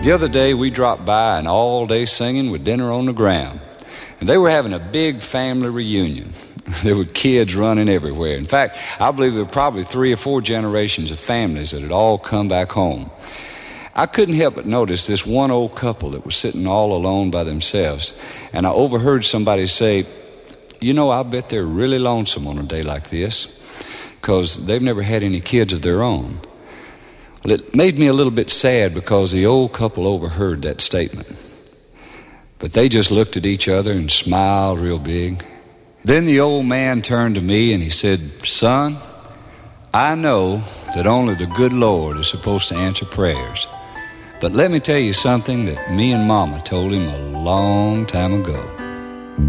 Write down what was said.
The other day, we dropped by an all-day singing with dinner on the ground. And they were having a big family reunion. There were kids running everywhere. In fact, I believe there were probably 3 or 4 generations of families that had all come back home. I couldn't help but notice this one old couple that was sitting all alone by themselves. And I overheard somebody say, "You know, I bet they're really lonesome on a day like this, because they've never had any kids of their own." Well, it made me a little bit sad because the old couple overheard that statement. But they just looked at each other and smiled real big. Then the old man turned to me and he said, "Son, I know that only the good Lord is supposed to answer prayers. But let me tell you something that me and Mama told him a long time ago.